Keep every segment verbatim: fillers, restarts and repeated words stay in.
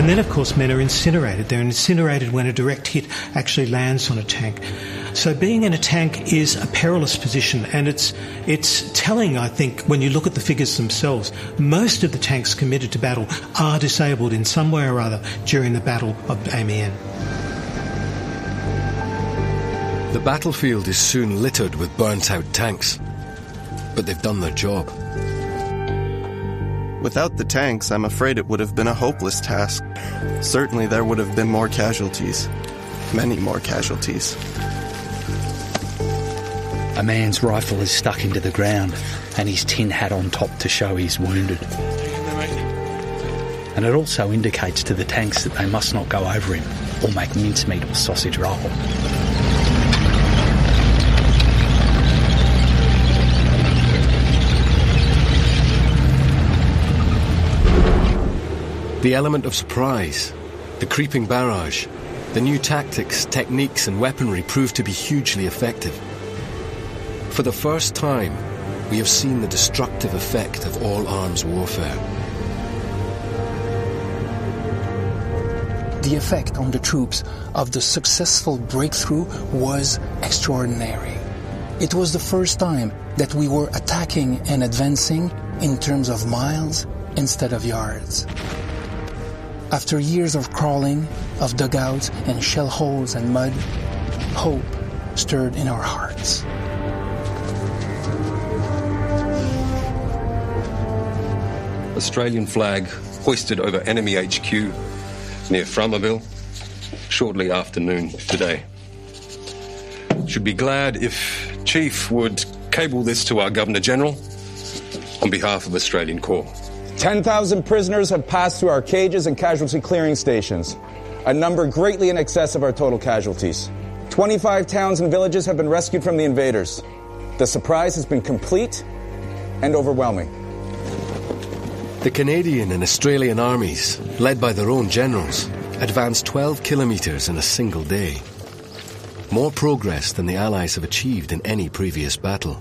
And then, of course, men are incinerated. They're incinerated when a direct hit actually lands on a tank. So being in a tank is a perilous position, and it's it's telling, I think, when you look at the figures themselves. Most of the tanks committed to battle are disabled in some way or other during the Battle of Amiens. The battlefield is soon littered with burnt-out tanks, but they've done their job. Without the tanks, I'm afraid it would have been a hopeless task. Certainly there would have been more casualties. Many more casualties. A man's rifle is stuck into the ground and his tin hat on top to show he's wounded. And it also indicates to the tanks that they must not go over him or make mincemeat or sausage roll. The element of surprise, the creeping barrage, the new tactics, techniques and weaponry proved to be hugely effective. For the first time, we have seen the destructive effect of all-arms warfare. The effect on the troops of the successful breakthrough was extraordinary. It was the first time that we were attacking and advancing in terms of miles instead of yards. After years of crawling, of dugouts and shell holes and mud, hope stirred in our hearts. Australian flag hoisted over enemy H Q near Framerville shortly after noon today. Should be glad if Chief would cable this to our Governor-General on behalf of Australian Corps. ten thousand prisoners have passed through our cages and casualty clearing stations, a number greatly in excess of our total casualties. twenty-five towns and villages have been rescued from the invaders. The surprise has been complete and overwhelming. The Canadian and Australian armies, led by their own generals, advanced twelve kilometres in a single day. More progress than the Allies have achieved in any previous battle.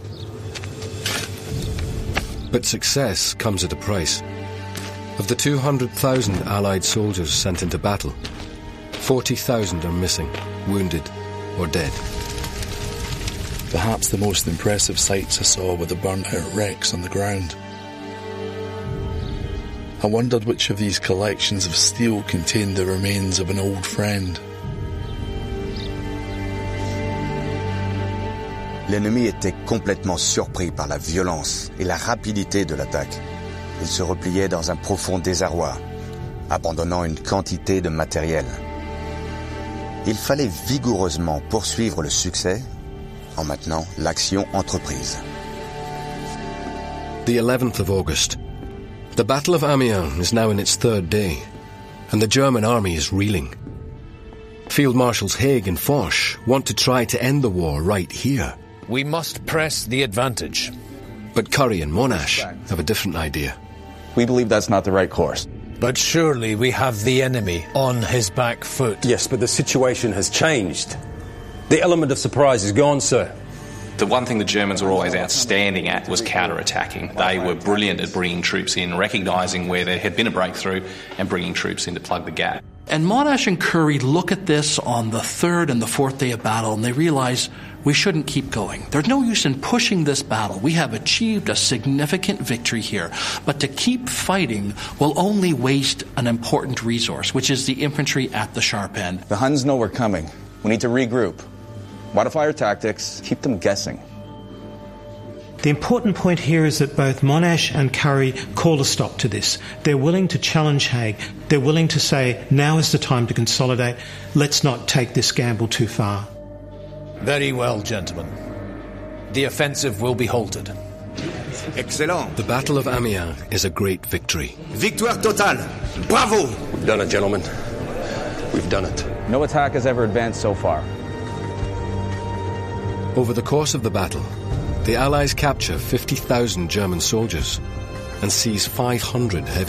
But success comes at a price. Of the two hundred thousand Allied soldiers sent into battle, forty thousand are missing, wounded or dead. Perhaps the most impressive sights I saw were the burnt-out wrecks on the ground. I wondered which of these collections of steel contained the remains of an old friend. L'ennemi était complètement surpris par la violence et la rapidité de l'attaque. Il se repliait dans un profond désarroi, abandonnant une quantité de matériel. Il fallait vigoureusement poursuivre le succès en maintenant l'action entreprise. The eleventh of August. The Battle of Amiens is now in its third day, and the German army is reeling. Field Marshals Haig and Foch want to try to end the war right here. We must press the advantage. But Currie and Monash have a different idea. We believe that's not the right course. But surely we have the enemy on his back foot. Yes, but the situation has changed. The element of surprise is gone, sir. The one thing the Germans were always outstanding at was counter-attacking. They were brilliant at bringing troops in, recognising where there had been a breakthrough and bringing troops in to plug the gap. And Monash and Currie look at this on the third and the fourth day of battle, and they realise we shouldn't keep going. There's no use in pushing this battle. We have achieved a significant victory here. But to keep fighting will only waste an important resource, which is the infantry at the sharp end. The Huns know we're coming. We need to regroup, modify our tactics, keep them guessing. The important point here is that both Monash and Currie call a stop to this. They're willing to challenge Haig. They're willing to say, now is the time to consolidate. Let's not take this gamble too far. Very well, gentlemen. The offensive will be halted. Excellent. The Battle of Amiens is a great victory. Victoire totale. Bravo! We've done it, gentlemen. We've done it. No attack has ever advanced so far. Over the course of the battle, the Allies capture fifty thousand German soldiers and seize five hundred heavy